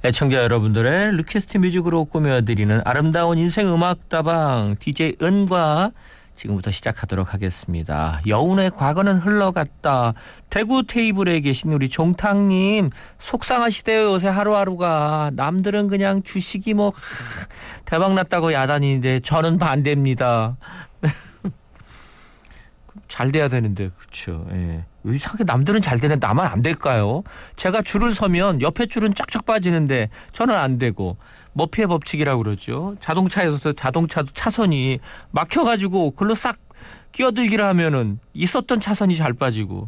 애청자 여러분들의 리퀘스트 뮤직으로 꾸며드리는 아름다운 인생 음악다방 DJ 은과 지금부터 시작하도록 하겠습니다. 여운의 과거는 흘러갔다. 대구 테이블에 계신 우리 종탁님 속상하시대요. 요새 하루하루가. 남들은 그냥 주식이 뭐 대박났다고 야단이는데 저는 반대입니다. 잘 돼야 되는데 그렇죠. 예. 왜 이상하게 남들은 잘 되는데 나만 안 될까요? 제가 줄을 서면 옆에 줄은 쫙쫙 빠지는데 저는 안 되고 머피의 법칙이라고 그러죠. 자동차에서 자동차도 차선이 막혀가지고 글로 싹 끼어들기를 하면은 있었던 차선이 잘 빠지고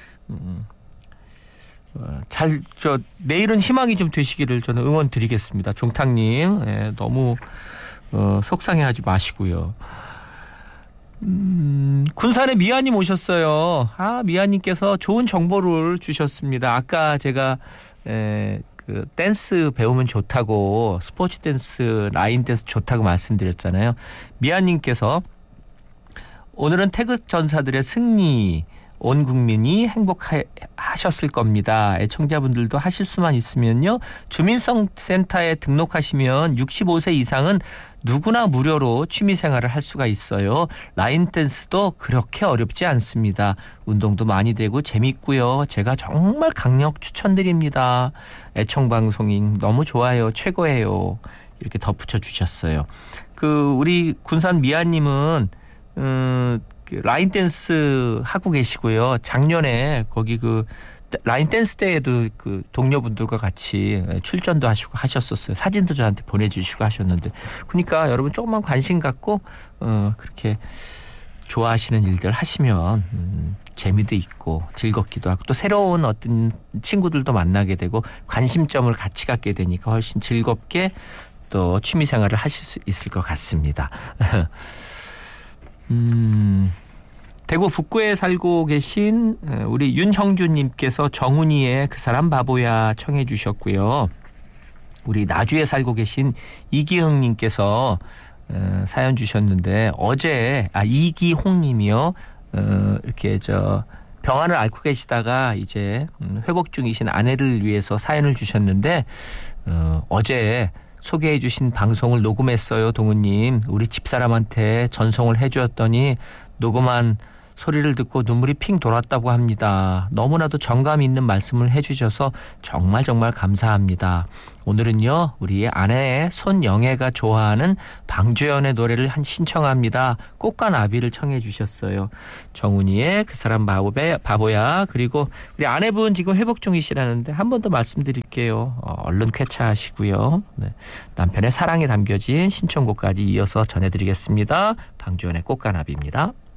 내일은 희망이 좀 되시기를 저는 응원 드리겠습니다. 종탁님 예, 너무 속상해하지 마시고요. 군산에 미아님 오셨어요. 미아님께서 좋은 정보를 주셨습니다. 아까 제가 그 댄스 배우면 좋다고 스포츠 댄스, 라인 댄스 좋다고 말씀드렸잖아요. 미아님께서 오늘은 태극 전사들의 승리 온 국민이 행복하셨을 겁니다. 애청자분들도 하실 수만 있으면요. 주민센터에 등록하시면 65세 이상은 누구나 무료로 취미생활을 할 수가 있어요. 라인 댄스도 그렇게 어렵지 않습니다. 운동도 많이 되고 재밌고요. 제가 정말 강력 추천드립니다. 애청방송인 너무 좋아요. 최고예요. 이렇게 덧붙여 주셨어요. 우리 군산 미아님은 라인 댄스 하고 계시고요. 작년에 거기 라인 댄스 대회도 그 동료분들과 같이 출전도 하시고 하셨었어요. 사진도 저한테 보내주시고 하셨는데, 그러니까 여러분 조금만 관심 갖고 그렇게 좋아하시는 일들 하시면 재미도 있고 즐겁기도 하고 또 새로운 어떤 친구들도 만나게 되고 관심점을 같이 갖게 되니까 훨씬 즐겁게 또 취미생활을 하실 수 있을 것 같습니다. 대구 북구에 살고 계신 우리 윤형주님께서 정훈이의 그 사람 바보야 청해 주셨고요. 우리 나주에 살고 계신 이기흥님께서 사연 주셨는데 어제 이기홍님이요. 이렇게 병환을 앓고 계시다가 이제 회복 중이신 아내를 위해서 사연을 주셨는데 어제 소개해 주신 방송을 녹음했어요. 동우님. 우리 집사람한테 전송을 해 주었더니 녹음한 소리를 듣고 눈물이 핑 돌았다고 합니다. 너무나도 정감 있는 말씀을 해 주셔서 정말 정말 감사합니다. 오늘은요. 우리 아내의 손영애가 좋아하는 방주연의 노래를 신청합니다. 꽃과 나비를 청해 주셨어요. 정훈이의 그 사람 바보야. 그리고 우리 아내분 지금 회복 중이시라는데 한 번 더 말씀드릴게요. 얼른 쾌차하시고요. 네. 남편의 사랑이 담겨진 신청곡까지 이어서 전해드리겠습니다. 방주연의 꽃과 나비입니다.